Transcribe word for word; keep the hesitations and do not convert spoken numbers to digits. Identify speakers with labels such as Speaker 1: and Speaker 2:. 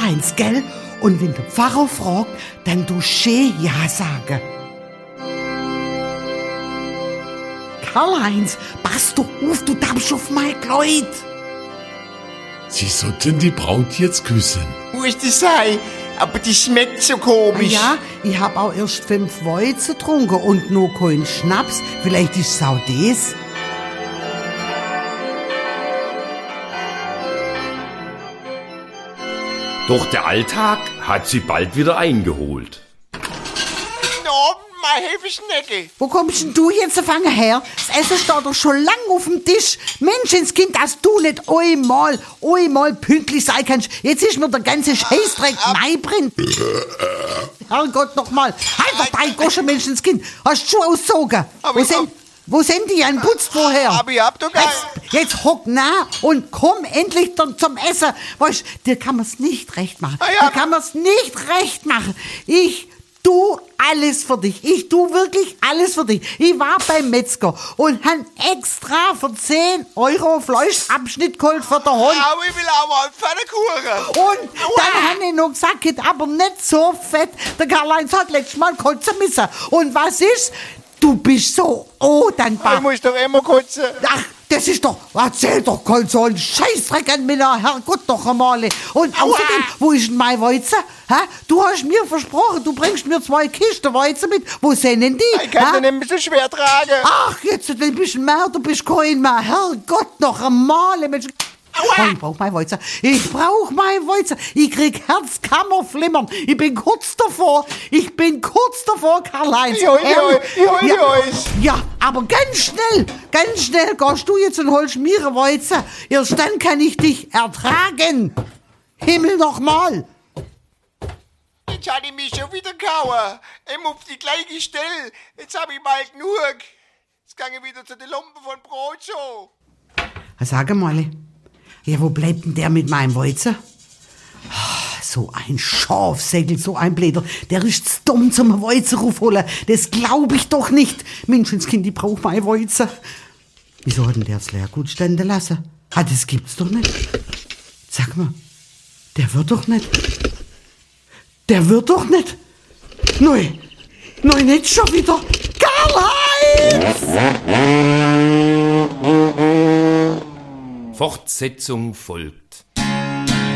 Speaker 1: Karl-Heinz, gell? Und wenn der Pfarrer fragt, dann du schön ja sagen. Karl-Heinz, pass doch auf, du darfst auf mein Kleid.
Speaker 2: Sie sollten die Braut jetzt küssen.
Speaker 3: Muss das sein? Aber die schmeckt so komisch.
Speaker 1: Ja, ich hab auch erst fünf Weizen getrunken und noch keinen Schnaps. Vielleicht ist es auch das.
Speaker 4: Doch der Alltag hat sie bald wieder eingeholt.
Speaker 3: Guten Abend, meine Hefeschnecke.
Speaker 1: Wo kommst denn du jetzt gefangen her? Das Essen steht doch schon lang auf dem Tisch. Menschenskind, dass du nicht einmal, einmal pünktlich sein kannst. Jetzt ist mir der ganze Scheißdreck neibrennt. Herrgott, nochmal. Halt doch bei Gosche, Menschenskind. Hast du Schuhe ausgezogen?
Speaker 3: Aber
Speaker 1: Wo
Speaker 3: ich-
Speaker 1: sind, wo sind die an Putz vorher?
Speaker 3: Aber ich hab doch gar
Speaker 1: Jetzt, jetzt hock nah und komm endlich dann zum Essen. Weißt, dir kann man's nicht recht machen.
Speaker 3: Ah ja.
Speaker 1: Dir kann man's nicht recht machen. Ich tu alles für dich. Ich tu wirklich alles für dich. Ich war beim Metzger und han extra für zehn Euro Fleischabschnitt geholt für den Hund.
Speaker 3: Aber ich will auch mal einen Pfannkuchen.
Speaker 1: Und dann han ich noch gesagt, geht aber nicht so fett. Der Karl-Heinz hat letztes Mal kotzen müssen. Und was ist? Du bist so oh dankbar.
Speaker 3: Ich muss doch immer kotzen.
Speaker 1: Ach, das ist doch, erzähl doch kein so ein Scheißdreck an mir, Herrgott doch einmal. Und außerdem, wo ist denn mein Weizen? Ha? Du hast mir versprochen, du bringst mir zwei Kisten Weizen mit. Wo sind denn die?
Speaker 3: Ich kann
Speaker 1: ha?
Speaker 3: den nicht so schwer tragen.
Speaker 1: Ach, jetzt ein bisschen mehr, du bist kein mehr. Herrgott noch einmal. Mensch. Oh, ich brauch mein Weizen. Ich brauch mein Weizen. Ich krieg Herzkammerflimmern. Ich bin kurz davor. Ich bin kurz davor, Karl-Heinz.
Speaker 3: Ich hol die
Speaker 1: Ehrlich.
Speaker 3: euch, ich hol die
Speaker 1: ja,
Speaker 3: euch.
Speaker 1: ja, aber ganz schnell, ganz schnell gehst du jetzt und holst mir ein Weizen. Erst dann kann ich dich ertragen. Himmel nochmal.
Speaker 3: Jetzt hat ich mich schon wieder gehauen. Immer auf die gleiche Stelle. Jetzt hab ich mal genug. Jetzt gang ich wieder zu den Lumpen von Brotschau.
Speaker 1: Sag mal, ja, wo bleibt denn der mit meinem Weizen? Ah, so ein Schafsäckel, so ein Bläder. Der ist zu dumm zum Weizen raufholen. Das glaub ich doch nicht. Menschenskind, ich brauch mein Weizen. Wieso hat denn der das Leergut stehen lassen? Ah, das gibt's doch nicht. Sag mal, der wird doch nicht. Der wird doch nicht. Nein, nein, nicht schon wieder. Karl-Heinz!
Speaker 4: Fortsetzung folgt.